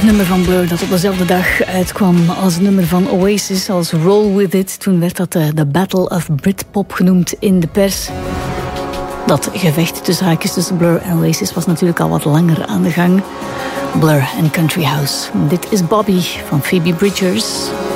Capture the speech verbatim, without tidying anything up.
nummer van Blur dat op dezelfde dag uitkwam als het nummer van Oasis, als Roll With It. Toen werd dat de, de Battle of Britpop genoemd in de pers. Dat gevecht tussen haakjes tussen Blur en Oasis was natuurlijk al wat langer aan de gang. Blur en Country House. Dit is Bobby van Phoebe Bridgers.